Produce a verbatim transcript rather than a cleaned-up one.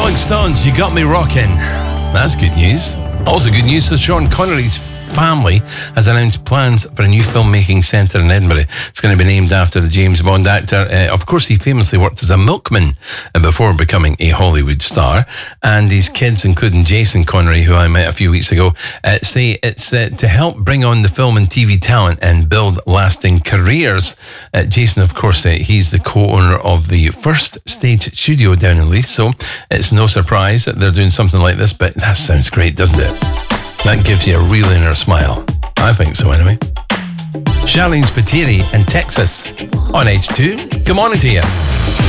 Rolling Stones, You Got Me Rockin'. That's good news. Also good news, so Sean Connery's family has announced plans for a new filmmaking centre in Edinburgh. It's going to be named after the James Bond actor. Uh, of course, he famously worked as a milkman before becoming a Hollywood star. And his kids, including Jason Connery, who I met a few weeks ago, uh, say it's uh, to help bring on the film and T V talent and build lasting careers. Uh, Jason, of course, uh, he's the co-owner of the First Stage Studio down in Leith, so it's no surprise that they're doing something like this, but that sounds great, doesn't it? That gives you a real inner smile. I think so, anyway. Charlene Spiteri in Texas on H two. Good morning to you.